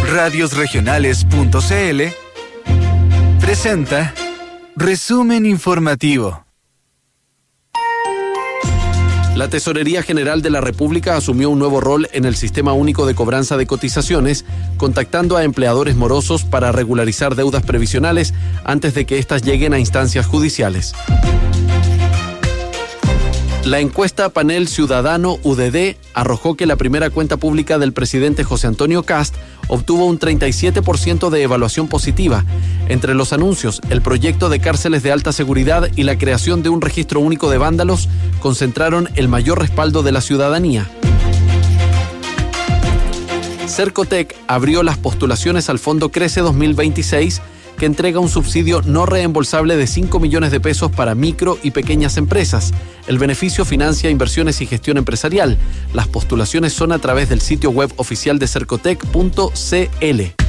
Radiosregionales.cl presenta Resumen Informativo. La Tesorería General de la República asumió un nuevo rol en el Sistema Único de Cobranza de Cotizaciones, contactando a empleadores morosos para regularizar deudas previsionales antes de que éstas lleguen a instancias judiciales. La encuesta Panel Ciudadano UDD arrojó que la primera cuenta pública del presidente José Antonio Kast obtuvo un 37% de evaluación positiva. Entre los anuncios, el proyecto de cárceles de alta seguridad y la creación de un registro único de vándalos concentraron el mayor respaldo de la ciudadanía. Cercotec abrió las postulaciones al Fondo Crece 2026, que entrega un subsidio no reembolsable de 5 millones de pesos para micro y pequeñas empresas. El beneficio financia inversiones y gestión empresarial. Las postulaciones son a través del sitio web oficial de cercotec.cl.